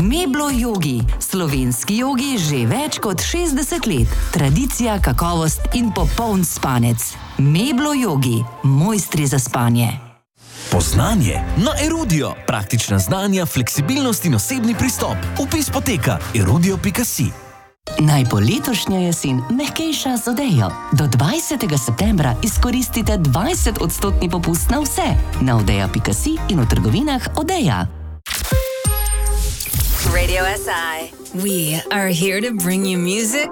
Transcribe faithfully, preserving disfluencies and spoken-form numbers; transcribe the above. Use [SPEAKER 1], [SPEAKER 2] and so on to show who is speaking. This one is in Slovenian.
[SPEAKER 1] Meblo Yogi, slovenski jogi že več kot šestdeset let. Tradicija, kakovost in popoln spanec. Meblo Yogi, mojstri za spanje.
[SPEAKER 2] Poznanje na Erudio. Praktična znanja, fleksibilnost in osebni pristop. Vpis poteka erudio pika si.
[SPEAKER 1] Naj bo letošnja jesen mehkejša z Odejo. Do dvajsetega septembra izkoristite dvajset odstotni popust na vse. Na odeja pika si in v trgovinah Odeja.
[SPEAKER 3] Radio S I. We are here to bring you music